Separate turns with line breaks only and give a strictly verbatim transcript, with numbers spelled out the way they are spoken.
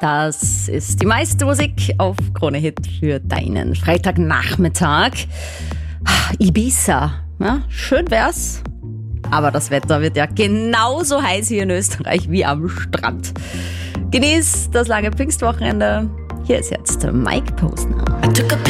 Das ist die meiste Musik auf Krone Hit für deinen Freitagnachmittag. Ibiza, ja, schön wär's. Aber das Wetter wird ja genauso heiß hier in Österreich wie am Strand. Genieß das lange Pfingstwochenende. Hier ist jetzt Mike Posner.